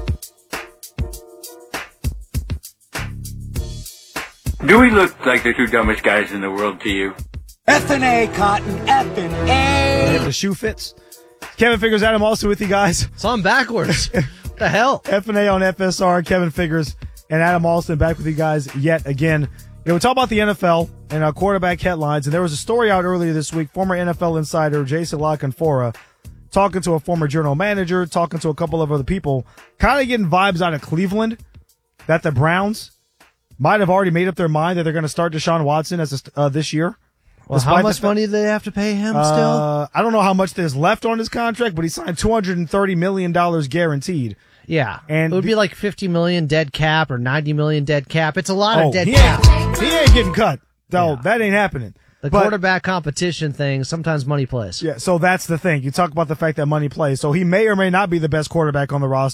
Do we look like the two dumbest guys in the world to you? F&A, Cotton, F&A. If the shoe fits. Kevin Figures, Adam also with you guys. It's on backwards. What the hell? F&A on FSR, Kevin Figures, and Adam Alston back with you guys yet again. You know, we talk about the NFL and quarterback headlines, and there was a story out earlier this week. Former NFL insider Jason La Canfora talking to a former general manager, talking to a couple of other people, kind of getting vibes out of Cleveland that the Browns might have already made up their mind that they're going to start Deshaun Watson as this year. Well, how much money do they have to pay him still? I don't know how much there's left on his contract, but he signed $230 million guaranteed. Yeah. And it would be like $50 million dead cap or $90 million dead cap. It's a lot of dead cap. He ain't getting cut. No, that ain't happening. The quarterback competition thing, sometimes money plays. Yeah, so that's the thing. You talk about the fact that money plays. So he may or may not be the best quarterback on the roster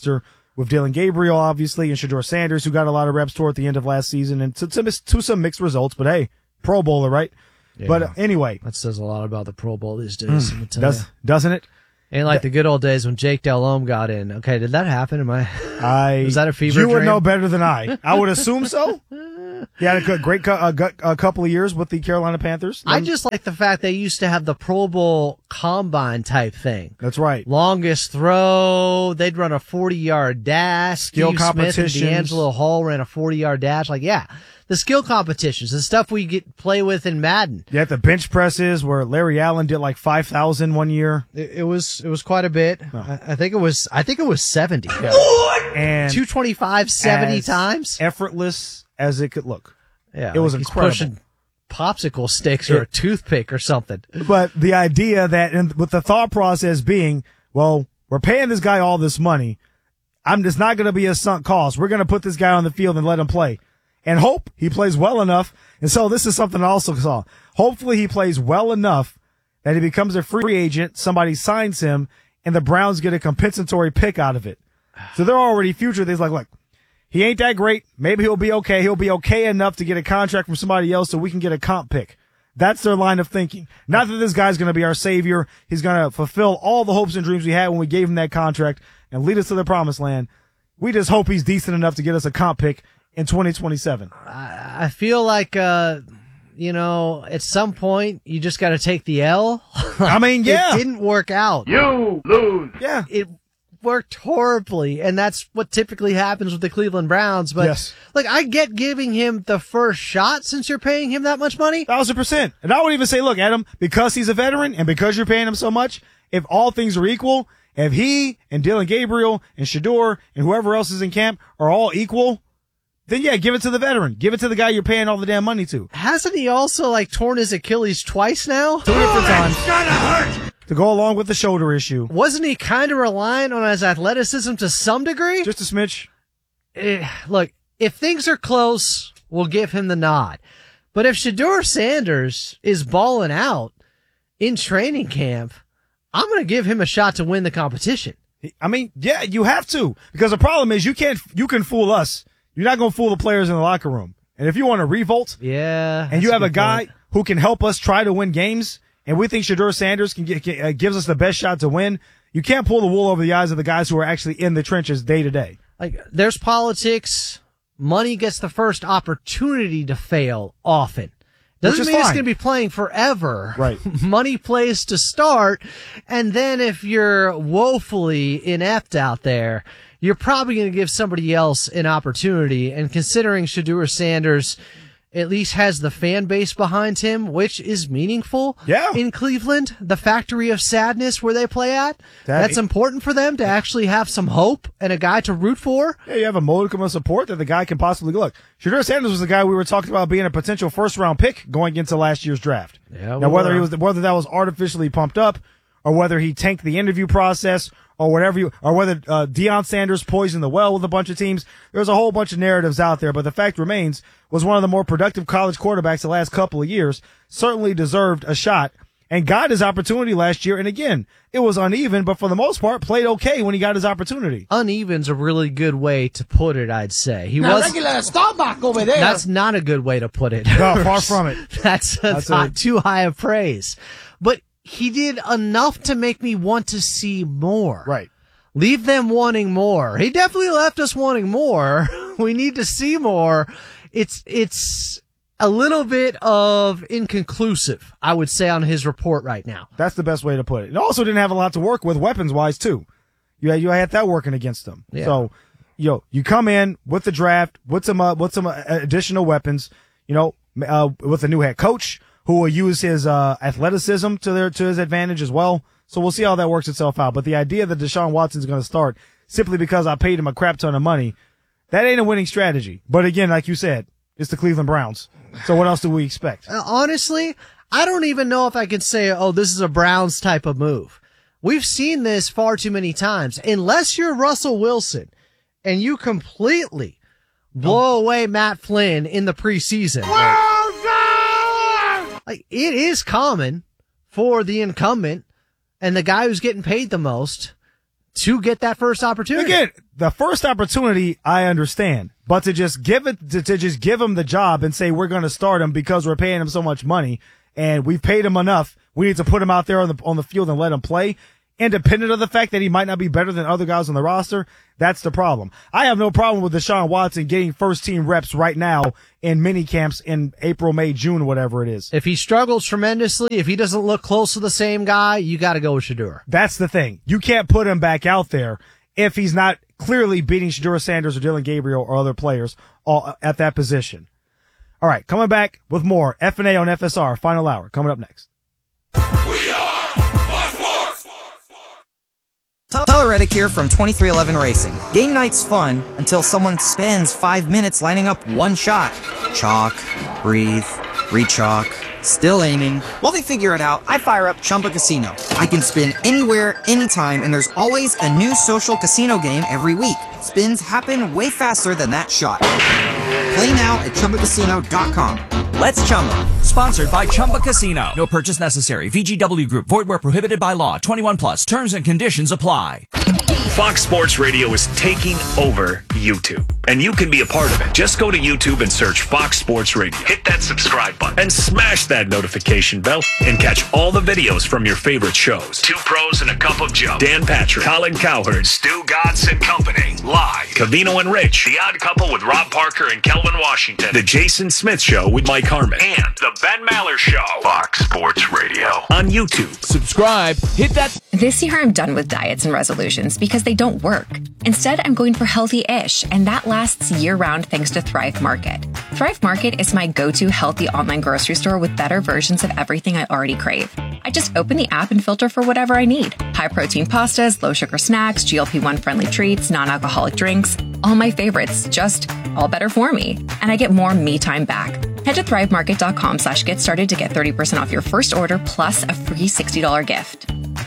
with Dylan Gabriel, obviously, and Shedeur Sanders, who got a lot of reps toward the end of last season, and to some mixed results. But hey, Pro Bowler, right? Yeah. But anyway. That says a lot about the Pro Bowl these days. Doesn't it? Ain't like the good old days when Jake Delhomme got in. Okay, did that happen? Was that a fever dream? You would know better than I. I would assume so. He had a great couple of years with the Carolina Panthers. I just like the fact they used to have the Pro Bowl combine type thing. That's right. Longest throw. They'd run a 40-yard dash. Skill competitions. Smith and D'Angelo Hall ran a 40-yard dash. The skill competitions, the stuff we play with in Madden. Yeah, the bench presses where Larry Allen did like 5,000 one year. It was quite a bit. Oh. I think it was 70. Yeah. And 225 70 times. Effortless as it could look. Yeah, it was incredible. Pushing popsicle sticks or a toothpick or something. But the idea that, and with the thought process being, well, we're paying this guy all this money. It's not going to be a sunk cost. We're going to put this guy on the field and let him play. And hope he plays well enough. And so this is something I also saw. Hopefully he plays well enough that he becomes a free agent, somebody signs him, and the Browns get a compensatory pick out of it. So they're already future things like, look, he ain't that great. Maybe he'll be okay. He'll be okay enough to get a contract from somebody else so we can get a comp pick. That's their line of thinking. Not that this guy's going to be our savior. He's going to fulfill all the hopes and dreams we had when we gave him that contract and lead us to the promised land. We just hope he's decent enough to get us a comp pick in 2027. I feel like, at some point you just got to take the L. I mean, yeah. It didn't work out. You lose. Yeah. It worked horribly, and that's what typically happens with the Cleveland Browns. But yes. I get giving him the first shot since you're paying him that much money. 1,000%. And I would even say, look, Adam, because he's a veteran and because you're paying him so much, if all things are equal, if he and Dylan Gabriel and Shedeur and whoever else is in camp are all equal, then yeah, give it to the veteran. Give it to the guy you're paying all the damn money to. Hasn't he also torn his Achilles twice now? 2 different times. It's gonna hurt! To go along with the shoulder issue. Wasn't he kind of relying on his athleticism to some degree? Just a smidge. Look, if things are close, we'll give him the nod. But if Shedeur Sanders is balling out in training camp, I'm going to give him a shot to win the competition. I mean, yeah, you have to. Because the problem is you can fool us. You're not going to fool the players in the locker room. And if you want to revolt, and you have a guy who can help us try to win games, and we think Shedeur Sanders gives us the best shot to win, you can't pull the wool over the eyes of the guys who are actually in the trenches day to day. There's politics. Money gets the first opportunity to fail often. Doesn't mean it's going to be playing forever. Right. Money plays to start, and then if you're woefully inept out there, you're probably going to give somebody else an opportunity. And considering Shedeur Sanders at least has the fan base behind him, which is meaningful in Cleveland, the factory of sadness where they play at, that's important for them to actually have some hope and a guy to root for. Yeah, you have a modicum of support that the guy can possibly look. Shedeur Sanders was the guy we were talking about being a potential first-round pick going into last year's draft. Yeah, now, whether that was artificially pumped up, or whether he tanked the interview process, or whatever or whether Deion Sanders poisoned the well with a bunch of teams. There's a whole bunch of narratives out there, but the fact remains, was one of the more productive college quarterbacks the last couple of years, certainly deserved a shot, and got his opportunity last year. And again, it was uneven, but for the most part, played okay when he got his opportunity. Uneven's a really good way to put it, I'd say. Regular Starbuck over there. That's not a good way to put it. No, far from it. That's not too high of praise. But he did enough to make me want to see more. Right. Leave them wanting more. He definitely left us wanting more. We need to see more. It's a little bit of inconclusive, I would say, on his report right now. That's the best way to put it. It also didn't have a lot to work with weapons-wise, too. You had that working against them. Yeah. So, you come in with the draft, with some additional weapons, with a new head coach who will use his athleticism to his advantage as well. So we'll see how that works itself out. But the idea that Deshaun Watson's going to start simply because I paid him a crap ton of money, that ain't a winning strategy. But again, like you said, it's the Cleveland Browns. So what else do we expect? Honestly, I don't even know if I could say, this is a Browns type of move. We've seen this far too many times. Unless you're Russell Wilson and you completely blow away Matt Flynn in the preseason. It is common for the incumbent and the guy who's getting paid the most to get that first opportunity. Again, the first opportunity I understand, but to just give him the job and say we're going to start him because we're paying him so much money and we've paid him enough, we need to put him out there on the field and let him play, independent of the fact that he might not be better than other guys on the roster. That's the problem. I have no problem with Deshaun Watson getting first team reps right now in mini camps in April, May, June, whatever it is. If he struggles tremendously, if he doesn't look close to the same guy, you got to go with Shedeur. That's the thing. You can't put him back out there if he's not clearly beating Shedeur Sanders or Dylan Gabriel or other players all at that position. All right, coming back with more F&A on FSR, final hour, coming up next. Tyler Reddick here from 2311 Racing. Game night's fun until someone spends 5 minutes lining up one shot. Chalk, breathe, re-chalk, still aiming. While they figure it out, I fire up Chumba Casino. I can spin anywhere, anytime, and there's always a new social casino game every week. Spins happen way faster than that shot. Play now at ChumbaCasino.com. Let's Chumba. Sponsored by Chumba Casino. No purchase necessary. VGW Group. Void where prohibited by law. 21 plus. Terms and conditions apply. Fox Sports Radio is taking over YouTube, and you can be a part of it. Just go to YouTube and search Fox Sports Radio. Hit that subscribe button and smash that notification bell and catch all the videos from your favorite shows. Two Pros and a Cup of Joe. Dan Patrick, Colin Cowherd, Stu Godson Company. Live. Cavino and Rich. The Odd Couple with Rob Parker and Kelvin Washington. The Jason Smith Show with Mike Harmon. And The Ben Maller Show. Fox Sports Radio on YouTube. Subscribe. Hit that. This year I'm done with diets and resolutions because they don't work. Instead, I'm going for healthy-ish, and that lasts year-round thanks to Thrive Market. Thrive Market is my go-to healthy online grocery store with better versions of everything I already crave. I just open the app and filter for whatever I need. High-protein pastas, low-sugar snacks, GLP-1-friendly treats, non-alcoholic drinks. All my favorites, just all better for me. And I get more me time back. Head to thrivemarket.com/get started to get 30% off your first order plus a free $60 gift.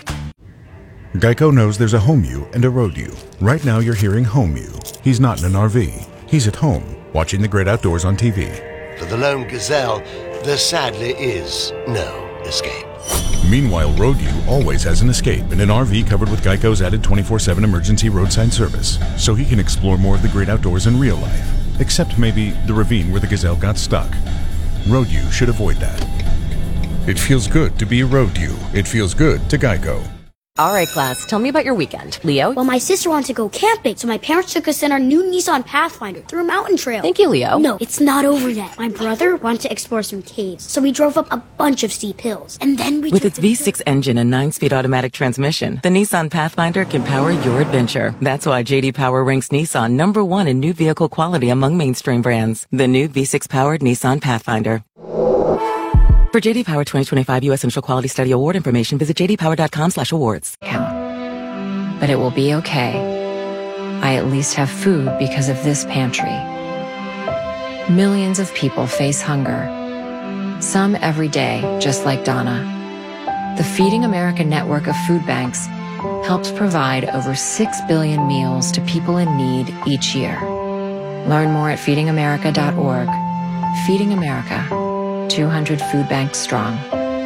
Geico knows there's a home you and a road you. Right now you're hearing home you. He's not in an RV. He's at home, watching the great outdoors on TV. For the lone gazelle, there sadly is no escape. Meanwhile, road you always has an escape in an RV covered with Geico's added 24/7 emergency roadside service, so he can explore more of the great outdoors in real life. Except maybe the ravine where the gazelle got stuck. Road you should avoid that. It feels good to be a road you. It feels good to Geico. All right, class, tell me about your weekend. Leo? Well, my sister wanted to go camping, so my parents took us in our new Nissan Pathfinder through a mountain trail. Thank you, Leo. No, it's not over yet. My brother wanted to explore some caves, so we drove up a bunch of steep hills. And then we With its V6 engine and 9-speed automatic transmission, the Nissan Pathfinder can power your adventure. That's why J.D. Power ranks Nissan #1 in new vehicle quality among mainstream brands. The new V6-powered Nissan Pathfinder. For J.D. Power 2025 U.S. Initial Quality Study Award information, visit jdpower.com/awards. But it will be okay. I at least have food because of this pantry. Millions of people face hunger. Some every day, just like Donna. The Feeding America network of food banks helps provide over 6 billion meals to people in need each year. Learn more at feedingamerica.org. Feeding America. 200 food banks strong.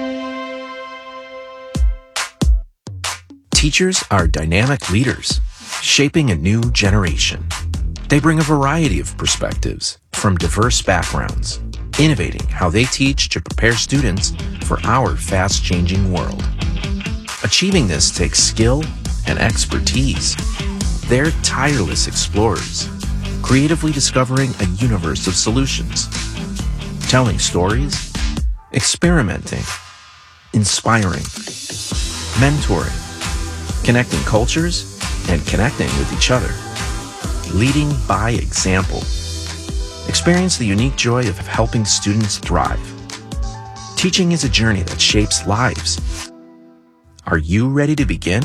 Teachers are dynamic leaders, shaping a new generation. They bring a variety of perspectives from diverse backgrounds, innovating how they teach to prepare students for our fast-changing world. Achieving this takes skill and expertise. They're tireless explorers, creatively discovering a universe of solutions. Telling stories, experimenting, inspiring, mentoring, connecting cultures, and connecting with each other. Leading by example. Experience the unique joy of helping students thrive. Teaching is a journey that shapes lives. Are you ready to begin?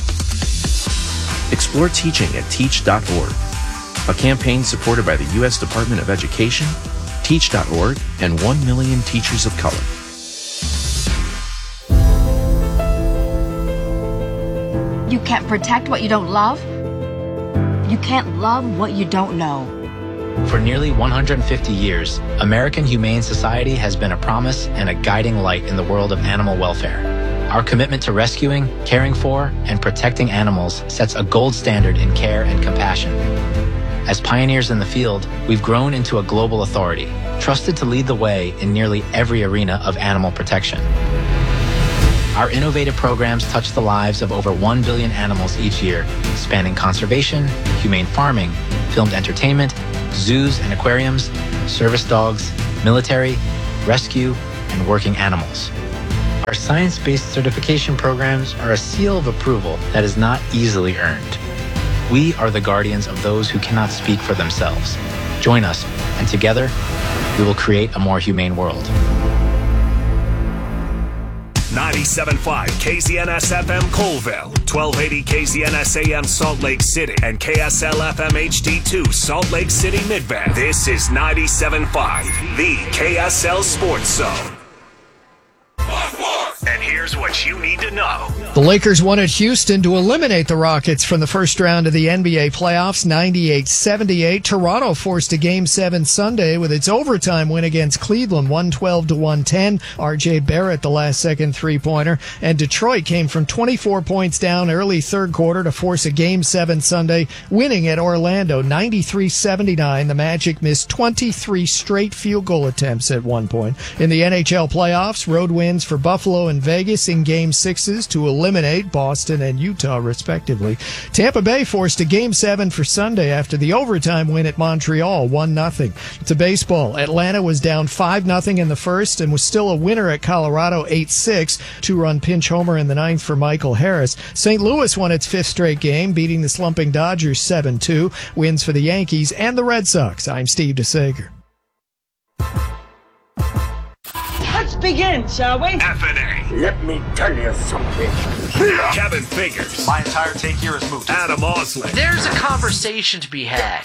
Explore teaching at teach.org, a campaign supported by the U.S. Department of Education, Teach.org, and 1 million teachers of color. You can't protect what you don't love. You can't love what you don't know. For nearly 150 years, American Humane Society has been a promise and a guiding light in the world of animal welfare. Our commitment to rescuing, caring for, and protecting animals sets a gold standard in care and compassion. As pioneers in the field, we've grown into a global authority, trusted to lead the way in nearly every arena of animal protection. Our innovative programs touch the lives of over 1 billion animals each year, spanning conservation, humane farming, filmed entertainment, zoos and aquariums, service dogs, military, rescue, and working animals. Our science-based certification programs are a seal of approval that is not easily earned. We are the guardians of those who cannot speak for themselves. Join us, and together, we will create a more humane world. 97.5 KZNS FM Colville, 1280 KZNS AM Salt Lake City, and KSL FM HD2 Salt Lake City Midband. This is 97.5, the KSL Sports Zone. And here's what you need to know. The Lakers won at Houston to eliminate the Rockets from the first round of the NBA playoffs, 98-78. Toronto forced a Game 7 Sunday with its overtime win against Cleveland, 112-110. R.J. Barrett, the last-second three-pointer. And Detroit came from 24 points down early third quarter to force a Game 7 Sunday, winning at Orlando, 93-79. The Magic missed 23 straight field goal attempts at one point. In the NHL playoffs, road wins for Buffalo and Vegas in Game 6s to eliminate Boston and Utah, respectively. Tampa Bay forced a Game 7 for Sunday after the overtime win at Montreal, 1-0. To baseball, Atlanta was down 5-0 in the first and was still a winner at Colorado, 8-6. Two-run pinch homer in the ninth for Michael Harris. St. Louis won its fifth straight game, beating the slumping Dodgers 7-2. Wins for the Yankees and the Red Sox. I'm Steve DeSager. Let's begin, shall we? F&A. Let me tell you something. Kevin Figures. My entire take here is moot. Adam Osley. There's a conversation to be had.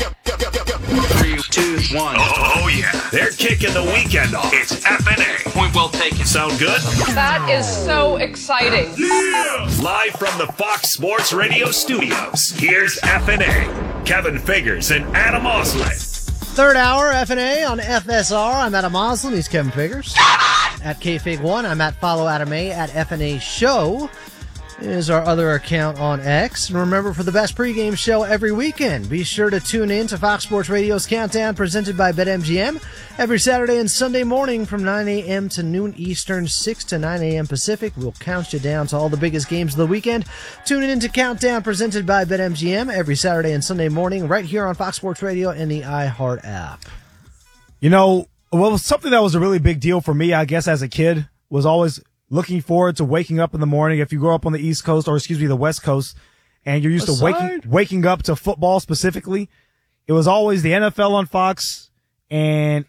3, 2, 1. Oh, yeah. They're kicking the weekend off. It's F&A. Point well taken. Sound good? That is so exciting. Yeah! Live from the Fox Sports Radio studios, here's F&A. Kevin Figures and Adam Osley. Third hour, F&A on FSR. I'm Adam Oslin. He's Kevin Figures. At KFig1, I'm at Follow Adam A. At F&A Show is our other account on X. And remember, for the best pregame show every weekend, be sure to tune in to Fox Sports Radio's Countdown presented by BetMGM every Saturday and Sunday morning from 9 a.m. to noon Eastern, 6 to 9 a.m. Pacific. We'll count you down to all the biggest games of the weekend. Tune in to Countdown presented by BetMGM every Saturday and Sunday morning right here on Fox Sports Radio and the iHeart app. You know, well, something that was a really big deal for me, I guess, as a kid, was always looking forward to waking up in the morning. If you grew up on the East Coast, or excuse me, the West Coast, and you're used to waking up to football specifically, it was always the NFL on Fox and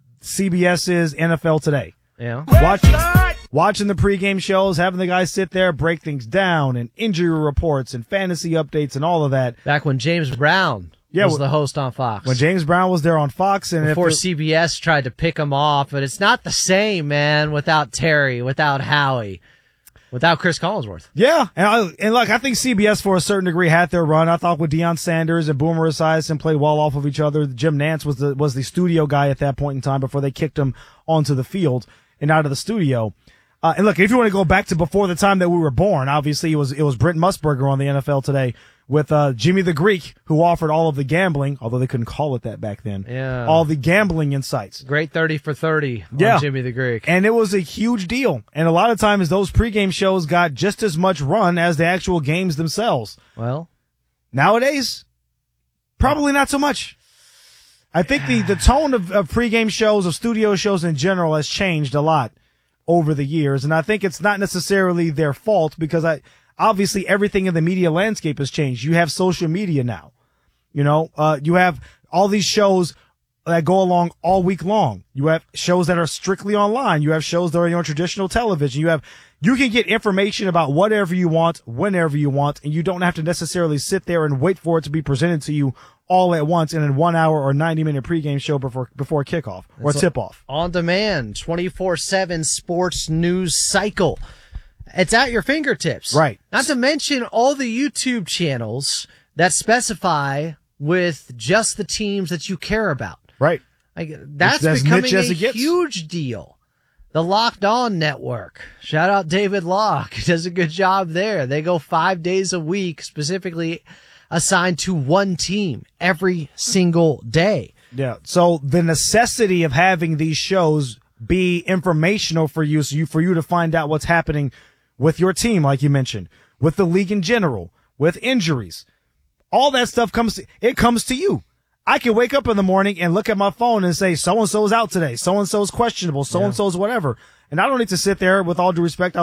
CBS's NFL Today. Yeah. Watching the pregame shows, having the guys sit there, break things down, and injury reports and fantasy updates and all of that. Back when James Brown was the host on Fox. When James Brown was there on Fox. And before CBS tried to pick him off, but it's not the same, man, without Terry, without Howie, without Chris Collinsworth. Yeah, and look, I think CBS for a certain degree had their run. I thought with Deion Sanders and Boomer Esiason played well off of each other. Jim Nantz was the studio guy at that point in time before they kicked him onto the field and out of the studio. And look, if you want to go back to before the time that we were born, obviously it was Brent Musburger on the NFL Today with Jimmy the Greek, who offered all of the gambling, although they couldn't call it that back then. Yeah. All the gambling insights. Great 30 for 30 on Jimmy the Greek. And it was a huge deal. And a lot of times those pregame shows got just as much run as the actual games themselves. Well, nowadays, probably not so much. I think the tone of pregame shows, of studio shows in general, has changed a lot over the years. And I think it's not necessarily their fault, because obviously everything in the media landscape has changed. You have social media now. You know, you have all these shows that go along all week long. You have shows that are strictly online. You have shows that are on traditional television. You can get information about whatever you want, whenever you want, and you don't have to necessarily sit there and wait for it to be presented to you all at once in a 1 hour or 90-minute pregame show before kickoff or tip-off. On demand, 24/7 sports news cycle. It's at your fingertips. Right. Not to mention all the YouTube channels that specify with just the teams that you care about. Right. That's becoming a huge deal. The Locked On Network. Shout out David Locke. He does a good job there. They go 5 days a week, specifically assigned to one team every single day. Yeah. So the necessity of having these shows be informational for you, for you to find out what's happening with your team, like you mentioned, with the league in general, with injuries, all that stuff comes to you. I can wake up in the morning and look at my phone and say, so-and-so's out today. So-and-so's questionable. So-and-so's whatever. And I don't need to sit there, with all due respect,